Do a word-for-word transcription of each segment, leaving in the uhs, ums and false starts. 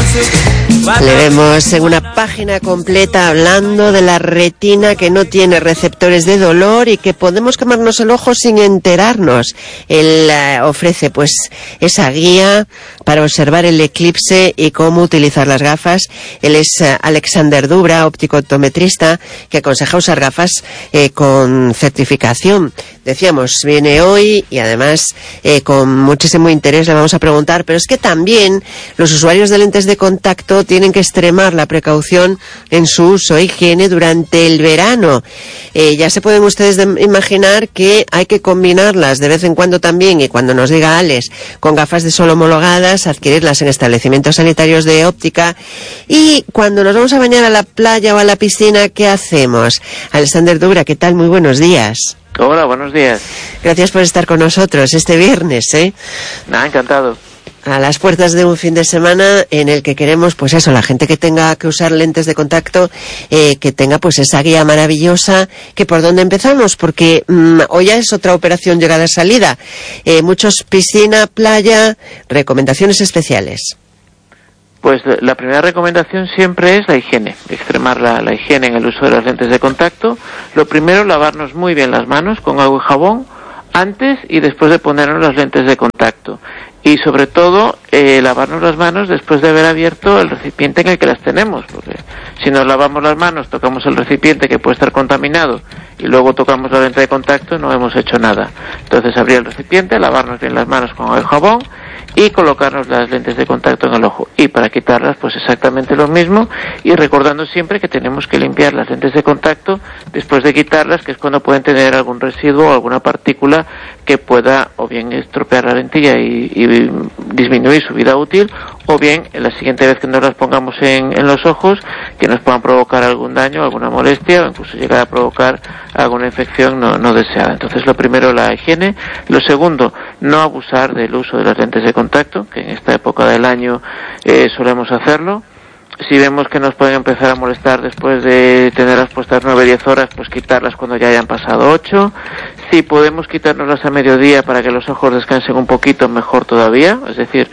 Le vemos en una página completa hablando de la retina que no tiene receptores de dolor y que podemos quemarnos el ojo sin enterarnos. Él uh, ofrece pues esa guía para observar el eclipse y cómo utilizar las gafas. Él es uh, Alexander Dubra, óptico optometrista, que aconseja usar gafas eh, con certificación. Decíamos, viene hoy y además eh, con muchísimo interés le vamos a preguntar, pero es que también los usuarios de lentes de contacto tienen que extremar la precaución en su uso e higiene durante el verano. Eh, ya se pueden ustedes de, imaginar que hay que combinarlas de vez en cuando también, y cuando nos diga Alex, con gafas de sol homologadas, adquirirlas en establecimientos sanitarios de óptica. Y cuando nos vamos a bañar a la playa o a la piscina, ¿qué hacemos? Alexander Dubra, ¿qué tal? Muy buenos días. Hola, buenos días. Gracias por estar con nosotros este viernes, ¿eh? Nada, encantado. A las puertas de un fin de semana en el que queremos, pues eso, la gente que tenga que usar lentes de contacto, eh, que tenga pues esa guía maravillosa. Que ¿por dónde empezamos? Porque mmm, hoy ya es otra operación llegada-salida. Eh, muchos piscina, playa, recomendaciones especiales. Pues la primera recomendación siempre es la higiene, extremar la, la higiene en el uso de las lentes de contacto. Lo primero, lavarnos muy bien las manos con agua y jabón antes y después de ponernos las lentes de contacto. Y sobre todo, eh, lavarnos las manos después de haber abierto el recipiente en el que las tenemos, porque si nos lavamos las manos, tocamos el recipiente que puede estar contaminado y luego tocamos la lente de contacto, no hemos hecho nada. Entonces, abrir el recipiente, lavarnos bien las manos con agua y jabón y colocarnos las lentes de contacto en el ojo. Y para quitarlas, pues exactamente lo mismo, y recordando siempre que tenemos que limpiar las lentes de contacto después de quitarlas, que es cuando pueden tener algún residuo o alguna partícula que pueda o bien estropear la lentilla y, y disminuir su vida útil, o bien en la siguiente vez que nos las pongamos en, en los ojos, que nos puedan provocar algún daño, alguna molestia o incluso llegar a provocar alguna infección no, no deseada. Entonces, lo primero, la higiene. Lo segundo, no abusar del uso de las lentes de contacto, que en esta época del año eh, solemos hacerlo. Si vemos que nos pueden empezar a molestar después de tenerlas puestas nueve o diez horas, pues quitarlas cuando ya hayan pasado ocho. Si podemos quitárnoslas a mediodía para que los ojos descansen un poquito, mejor todavía. Es decir,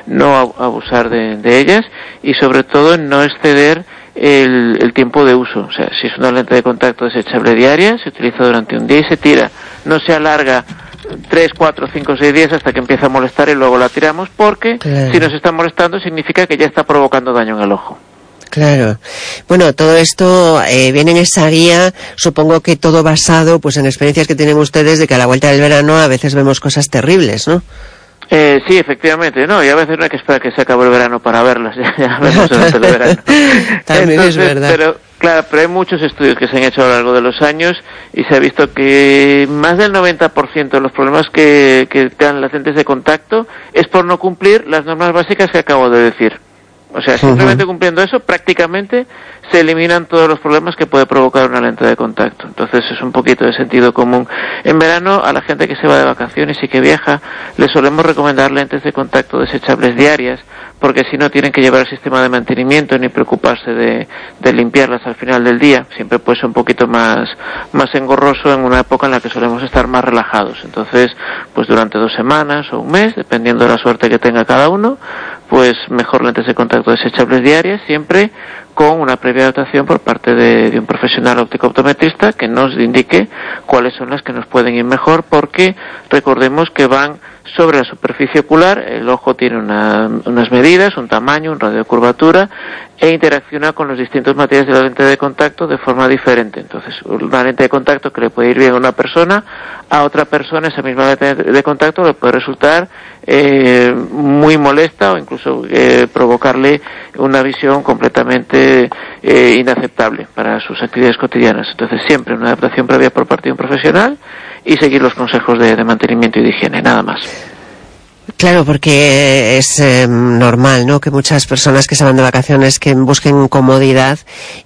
no abusar de, de ellas, y sobre todo no exceder el, el tiempo de uso. O sea, si es una lente de contacto desechable diaria, se utiliza durante un día y se tira. No se alarga tres, cuatro, cinco, seis días hasta que empieza a molestar y luego la tiramos, porque claro, si nos está molestando significa que ya está provocando daño en el ojo. Claro. Bueno, todo esto eh, viene en esa guía, supongo que todo basado pues en experiencias que tienen ustedes de que a la vuelta del verano a veces vemos cosas terribles, ¿no? Eh, sí, efectivamente, no, y a veces no hay que esperar que se acabe el verano para verlas, ya, ya vemos durante el verano. También Entonces, es verdad. Pero, claro, pero hay muchos estudios que se han hecho a lo largo de los años y se ha visto que más del noventa por ciento de los problemas que, que dan las lentes de contacto es por no cumplir las normas básicas que acabo de decir. O sea, simplemente uh-huh. cumpliendo eso, prácticamente se eliminan todos los problemas que puede provocar una lente de contacto. Entonces es un poquito de sentido común. En verano, a la gente que se va de vacaciones y que viaja, les solemos recomendar lentes de contacto desechables diarias, porque si no tienen que llevar el sistema de mantenimiento ni preocuparse de, de limpiarlas al final del día. Siempre puede ser un poquito más, más engorroso en una época en la que solemos estar más relajados. Entonces, pues durante dos semanas o un mes, dependiendo de la suerte que tenga cada uno, pues mejor lentes de contacto desechables diarias, siempre con una previa dotación por parte de, de un profesional óptico optometrista que nos indique cuáles son las que nos pueden ir mejor, porque recordemos que van sobre la superficie ocular. El ojo tiene una, unas medidas, un tamaño, un radio de curvatura, e interacciona con los distintos materiales de la lente de contacto de forma diferente. Entonces, una lente de contacto que le puede ir bien a una persona, a otra persona esa misma lente de contacto le puede resultar eh, muy molesta o incluso eh, provocarle una visión completamente eh, inaceptable para sus actividades cotidianas. Entonces, siempre una adaptación previa por parte de un profesional y seguir los consejos de, de mantenimiento y de higiene, nada más. Claro, porque es eh, normal, ¿no?, que muchas personas que se van de vacaciones que busquen comodidad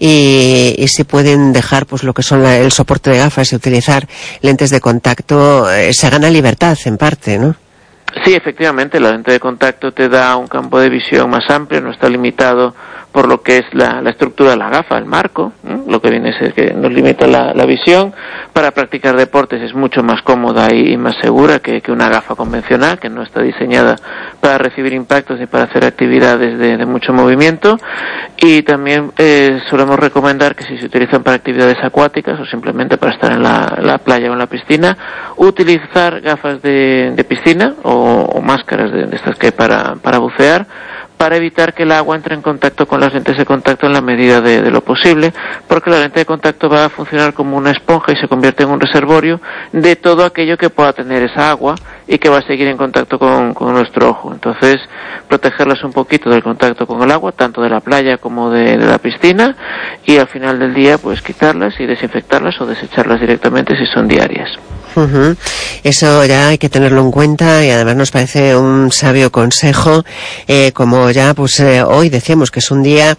y, y si pueden dejar pues lo que son la, el soporte de gafas y utilizar lentes de contacto, eh, se gana libertad en parte, ¿no? Sí, efectivamente, la lente de contacto te da un campo de visión más amplio, no está limitado por lo que es la, la estructura de la gafa, el marco, ¿eh? Lo que viene a ser que nos limita la, la visión. Para practicar deportes es mucho más cómoda y, y más segura que, que una gafa convencional, que no está diseñada para recibir impactos ni para hacer actividades de, de mucho movimiento. Y también eh, solemos recomendar que si se utilizan para actividades acuáticas o simplemente para estar en la, la playa o en la piscina, utilizar gafas de, de piscina o, o máscaras de, de estas que hay para, para bucear, para evitar que el agua entre en contacto con las lentes de contacto en la medida de, de lo posible, porque la lente de contacto va a funcionar como una esponja y se convierte en un reservorio de todo aquello que pueda tener esa agua y que va a seguir en contacto con, con nuestro ojo. Entonces, protegerlas un poquito del contacto con el agua, tanto de la playa como de, de la piscina, y al final del día, pues quitarlas y desinfectarlas o desecharlas directamente si son diarias. Uh-huh. Eso ya hay que tenerlo en cuenta y además nos parece un sabio consejo, eh, como ya pues eh, hoy decíamos que es un día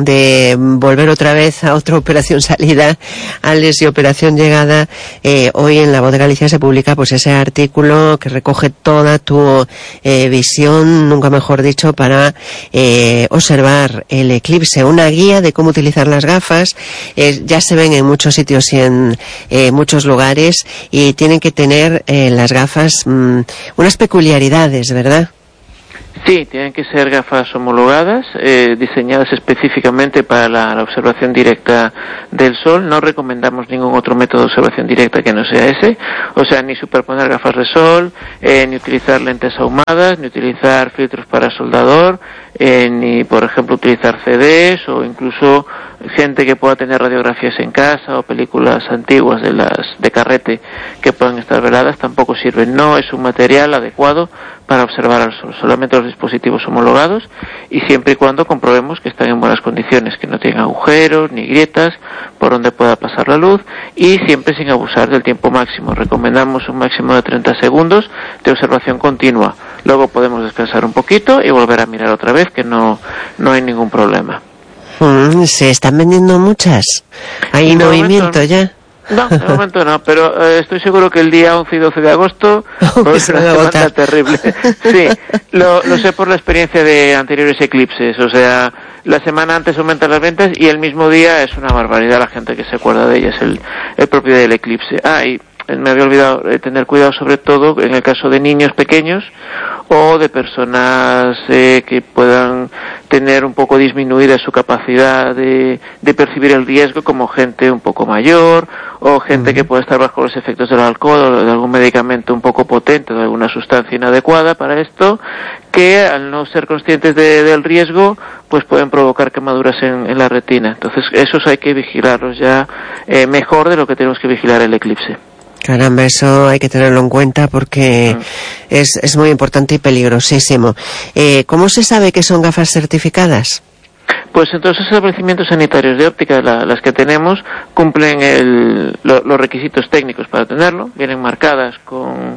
de volver otra vez a otra operación salida, Alex, y operación llegada. Eh, hoy en La Voz de Galicia se publica pues ese artículo que recoge toda tu eh, visión, nunca mejor dicho, para eh, observar el eclipse, una guía de cómo utilizar las gafas. Eh, ya se ven en muchos sitios y en eh, muchos lugares y tienen que tener eh, las gafas mmm, unas peculiaridades, ¿verdad? Sí, tienen que ser gafas homologadas, eh, diseñadas específicamente para la, la observación directa del sol. No recomendamos ningún otro método de observación directa que no sea ese, o sea, ni superponer gafas de sol, eh, ni utilizar lentes ahumadas, ni utilizar filtros para soldador, eh, ni, por ejemplo, utilizar C Ds o incluso gente que pueda tener radiografías en casa o películas antiguas de las de carrete que puedan estar veladas tampoco sirven. No es un material adecuado para observar al sol, solamente los dispositivos homologados y siempre y cuando comprobemos que están en buenas condiciones, que no tienen agujeros ni grietas por donde pueda pasar la luz, y siempre sin abusar del tiempo máximo. Recomendamos un máximo de treinta segundos de observación continua, luego podemos descansar un poquito y volver a mirar otra vez, que no, no hay ningún problema. Mm, se están vendiendo muchas. Hay de movimiento momento, ya. No, de momento no, pero eh, estoy seguro que el día once y doce de agosto oh, es una semana terrible. Sí, lo, lo sé por la experiencia de anteriores eclipses, o sea, la semana antes aumentan las ventas y el mismo día es una barbaridad la gente que se acuerda de ellas, el, el propio día del eclipse. Ah, y me había olvidado de tener cuidado sobre todo en el caso de niños pequeños o de personas eh, que puedan tener un poco disminuida su capacidad de, de percibir el riesgo, como gente un poco mayor o gente uh-huh. que puede estar bajo los efectos del alcohol o de algún medicamento un poco potente o de alguna sustancia inadecuada para esto, que al no ser conscientes de, del riesgo pues pueden provocar quemaduras en, en la retina. Entonces esos hay que vigilarlos ya eh, mejor de lo que tenemos que vigilar el eclipse. Caramba, eso hay que tenerlo en cuenta porque mm. es, es muy importante y peligrosísimo. Eh, ¿Cómo se sabe que son gafas certificadas? Pues entonces los establecimientos sanitarios de óptica, la, las que tenemos, cumplen el, lo, los requisitos técnicos para tenerlo, vienen marcadas con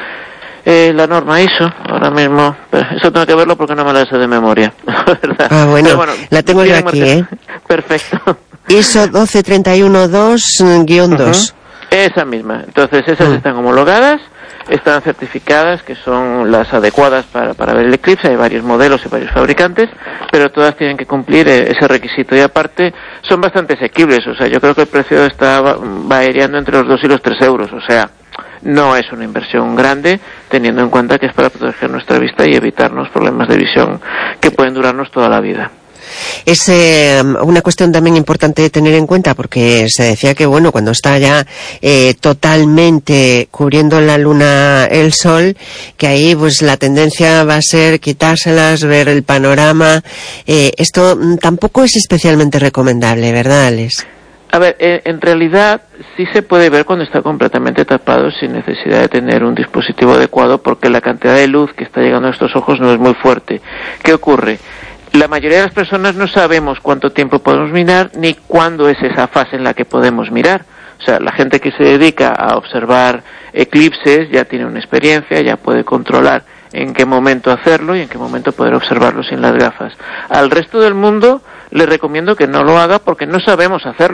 eh, la norma I S O, ahora mismo, pero eso tengo que verlo porque no me la sé de memoria, ¿verdad? Ah, bueno, bueno la tengo yo aquí, marcada. ¿eh? Perfecto. I S O doce treinta y uno dos guión dos. Uh-huh. Esa misma. Entonces esas mm. están homologadas, están certificadas, que son las adecuadas para, para ver el eclipse. Hay varios modelos y varios fabricantes, pero todas tienen que cumplir ese requisito y aparte son bastante asequibles. O sea, yo creo que el precio está variando entre los dos y los tres euros. O sea, no es una inversión grande, teniendo en cuenta que es para proteger nuestra vista y evitarnos problemas de visión que pueden durarnos toda la vida. Es eh, una cuestión también importante de tener en cuenta porque se decía que bueno, cuando está ya eh, totalmente cubriendo la luna el sol, que ahí pues la tendencia va a ser quitárselas, ver el panorama. Eh, esto tampoco es especialmente recomendable, ¿verdad, Alex? A ver, eh, en realidad sí se puede ver cuando está completamente tapado sin necesidad de tener un dispositivo adecuado porque la cantidad de luz que está llegando a nuestros ojos no es muy fuerte. ¿Qué ocurre? La mayoría de las personas no sabemos cuánto tiempo podemos mirar ni cuándo es esa fase en la que podemos mirar. O sea, la gente que se dedica a observar eclipses ya tiene una experiencia, ya puede controlar en qué momento hacerlo y en qué momento poder observarlo sin las gafas. Al resto del mundo le recomiendo que no lo haga porque no sabemos hacerlo.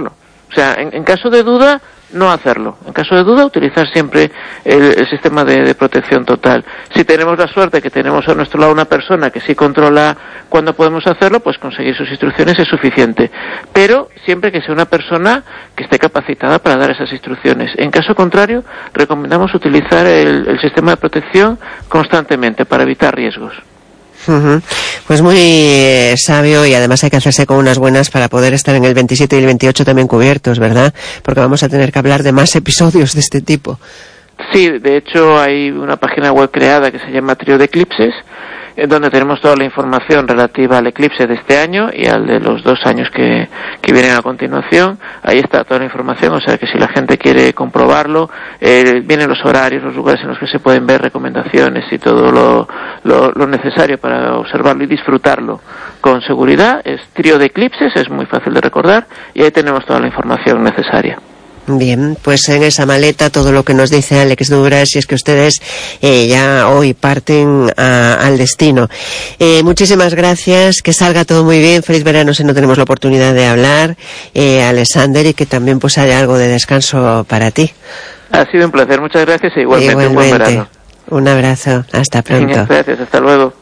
O sea, en, en caso de duda, no hacerlo. En caso de duda, utilizar siempre el, el sistema de, de protección total. Si tenemos la suerte que tenemos a nuestro lado una persona que sí controla cuándo podemos hacerlo, pues conseguir sus instrucciones es suficiente. Pero siempre que sea una persona que esté capacitada para dar esas instrucciones. En caso contrario, recomendamos utilizar el, el sistema de protección constantemente para evitar riesgos. Uh-huh. Pues muy eh, sabio, y además hay que hacerse con unas buenas para poder estar en el veintisiete y el veintiocho también cubiertos, ¿verdad? Porque vamos a tener que hablar de más episodios de este tipo. Sí, de hecho hay una página web creada que se llama Trío de Eclipses, en donde tenemos toda la información relativa al eclipse de este año y al de los dos años que, que vienen a continuación. Ahí está toda la información, o sea que si la gente quiere comprobarlo, eh, vienen los horarios, los lugares en los que se pueden ver recomendaciones y todo lo, lo, lo necesario para observarlo y disfrutarlo con seguridad. Es Trío de Eclipses, es muy fácil de recordar, y ahí tenemos toda la información necesaria. Bien, pues en esa maleta todo lo que nos dice Alex Duras, y es que ustedes eh, ya hoy parten a, al destino. Eh, muchísimas gracias, que salga todo muy bien, feliz verano si no tenemos la oportunidad de hablar, eh, Alexander, y que también pues haya algo de descanso para ti. Ha sido un placer, muchas gracias, e igualmente, igualmente. Un buen verano. Un abrazo, hasta pronto. Gracias, hasta luego.